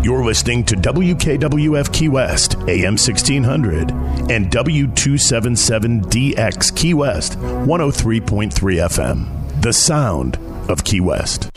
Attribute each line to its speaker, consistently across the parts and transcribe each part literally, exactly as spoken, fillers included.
Speaker 1: You're listening to W K W F Key West, A M sixteen hundred, and W two seventy-seven D X Key West, one oh three point three F M. The sound of Key West.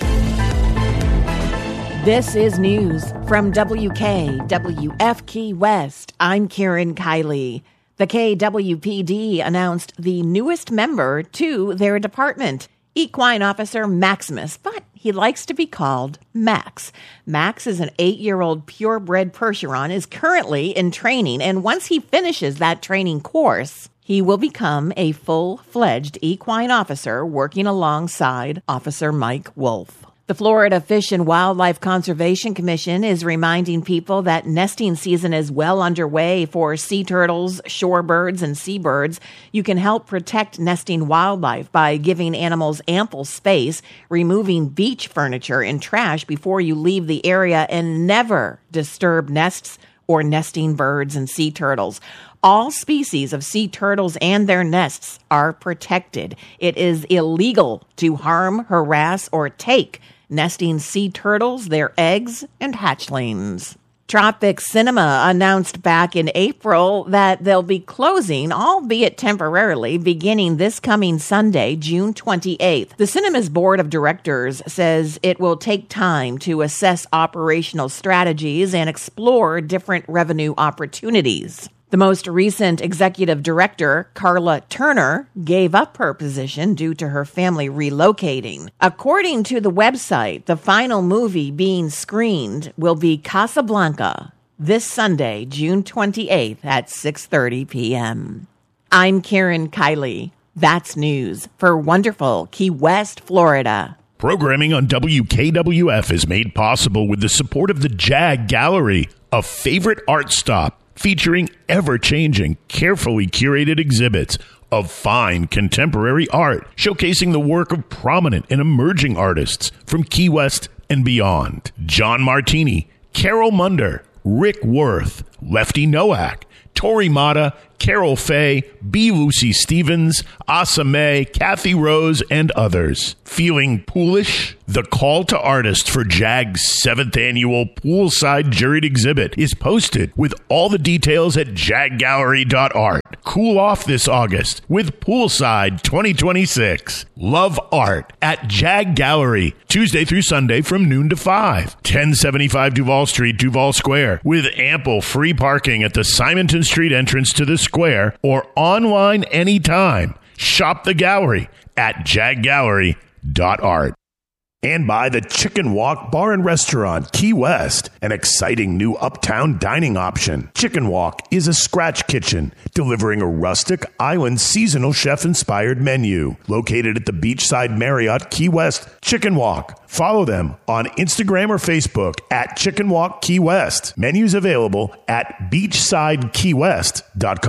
Speaker 2: This is news from W K W F Key West. I'm Karen Kiley. The K W P D announced the newest member to their department, Equine Officer Maximus, but he likes to be called Max. Max is an eight-year-old purebred Percheron, is currently in training, and once he finishes that training course, he will become a full-fledged equine officer working alongside Officer Mike Wolf. The Florida Fish and Wildlife Conservation Commission is reminding people that nesting season is well underway for sea turtles, shorebirds, and seabirds. You can help protect nesting wildlife by giving animals ample space, removing beach furniture and trash before you leave the area, and never disturb nests or nesting birds and sea turtles. All species of sea turtles and their nests are protected. It is illegal to harm, harass, or take nesting sea turtles, their eggs, and hatchlings. Tropic Cinema announced back in April that they'll be closing, albeit temporarily, beginning this coming Sunday, June twenty-eighth. The cinema's board of directors says it will take time to assess operational strategies and explore different revenue opportunities. The most recent executive director, Carla Turner, gave up her position due to her family relocating. According to the website, the final movie being screened will be Casablanca this Sunday, June twenty-eighth at six thirty p.m. I'm Karen Kiley. That's news for wonderful Key West, Florida.
Speaker 1: Programming on W K W F is made possible with the support of the Jag Gallery, a favorite art stop featuring ever-changing, carefully curated exhibits of fine contemporary art, showcasing the work of prominent and emerging artists from Key West and beyond. John Martini, Carol Munder, Rick Worth, Lefty Nowak, Tori Mata, Carol Faye, B. Lucy Stevens, Asa May, Kathy Rose, and others. Feeling poolish? The call to artists for JAG's seventh annual Poolside Juried Exhibit is posted with all the details at jag gallery dot art. Cool off this August with Poolside twenty twenty-six. Love art at Jag Gallery, Tuesday through Sunday from noon to five. ten seventy-five Duval Street, Duval Square, with ample free parking at the Simonton Street entrance to the square or online anytime. Shop the gallery at jag gallery dot art. And by the Chicken Walk Bar and Restaurant, Key West, an exciting new uptown dining option. Chicken Walk is a scratch kitchen, delivering a rustic, island, seasonal chef-inspired menu. Located at the Beachside Marriott, Key West, Chicken Walk. Follow them on Instagram or Facebook at Chicken Walk Key West. Menus available at beachside key west dot com.